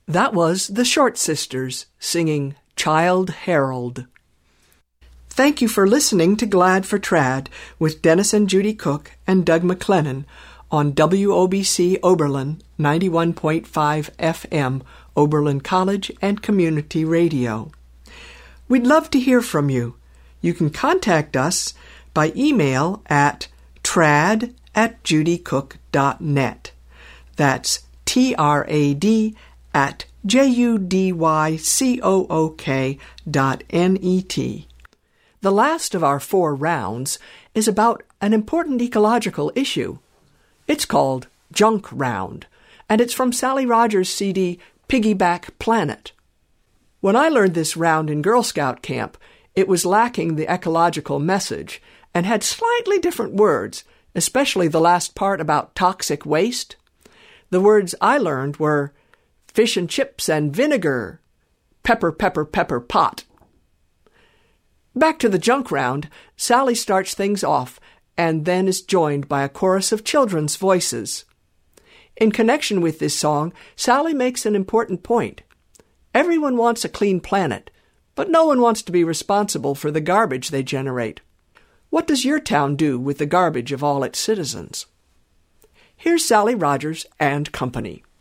That was the Short Sisters singing Childe Harold. Thank you for listening to Glad for Trad with Dennis and Judy Cook and Doug McLennan on WOBC Oberlin 91.5 FM, Oberlin College and Community Radio. We'd love to hear from you. You can contact us by email at trad@judycook.net. That's trad@judycook.net. The last of our 4 rounds is about an important ecological issue. It's called Junk Round, and it's from Sally Rogers' CD, Piggyback Planet. When I learned this round in Girl Scout camp, it was lacking the ecological message and had slightly different words, especially the last part about toxic waste. The words I learned were fish and chips and vinegar, pepper, pepper, pepper pot. Back to the junk round, Sally starts things off and then is joined by a chorus of children's voices. In connection with this song, Sally makes an important point. Everyone wants a clean planet, but no one wants to be responsible for the garbage they generate. What does your town do with the garbage of all its citizens? Here's Sally Rogers and company.